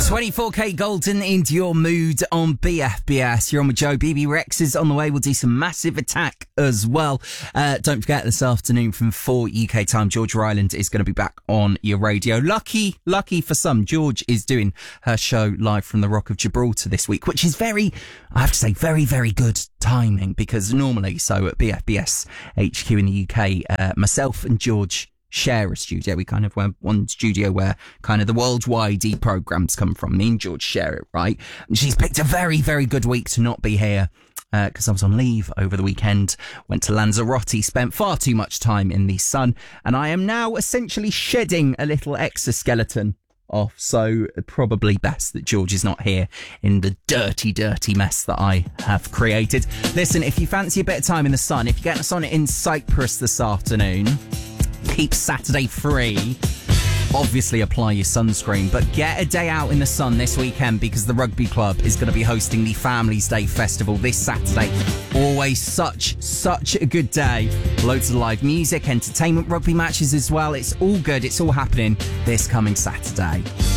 24K Golden into your mood on BFBS. You're on with Joe. BB Rex is on the way. We'll do some Massive Attack as well. Don't forget, this afternoon from 4 UK time, Georgia Island is going to be back on your radio. Lucky for some, George is doing her show live from the Rock of Gibraltar this week, which is I have to say, very, very good timing, because normally, so at BFBS HQ in the UK, myself and George share a studio. We kind of have one studio where kind of the worldwide programs come from. Me and George share it, right? And she's picked a very, very good week to not be here, because I was on leave over the weekend, went to Lanzarote, spent far too much time in the sun, and I am now essentially shedding a little exoskeleton off, so probably best that George is not here in the dirty mess that I have created. Listen, if you fancy a bit of time in the sun, if you're getting us on in Cyprus this afternoon, keep Saturday free. Obviously apply your sunscreen, but get a day out in the sun this weekend, because the rugby club is going to be hosting the Families Day Festival this Saturday. Always such a good day. Loads of live music, entertainment, rugby matches as well. It's all good. It's all happening this coming Saturday.